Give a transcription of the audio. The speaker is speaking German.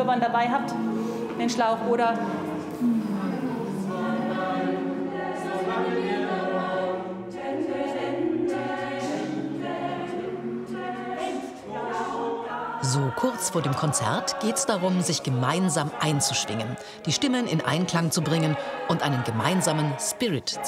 Turban dabei habt, den Schlauch oder So kurz vor dem Konzert geht es darum, sich gemeinsam einzuschwingen, die Stimmen in Einklang zu bringen und einen gemeinsamen Spirit